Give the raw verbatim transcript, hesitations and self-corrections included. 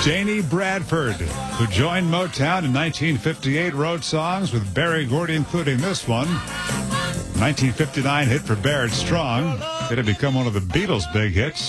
Janie Bradford, who joined Motown in nineteen fifty-eight, wrote songs with Berry Gordy, including this one. nineteen fifty-nine hit for Barrett Strong. It had become one of the Beatles' big hits.